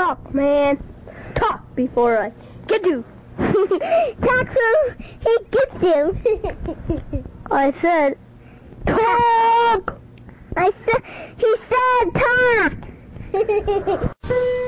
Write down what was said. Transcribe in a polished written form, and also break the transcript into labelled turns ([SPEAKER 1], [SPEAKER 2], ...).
[SPEAKER 1] Talk, man. Talk before I get you.
[SPEAKER 2] Talk so he gets you.
[SPEAKER 1] I said, talk!
[SPEAKER 2] He said talk!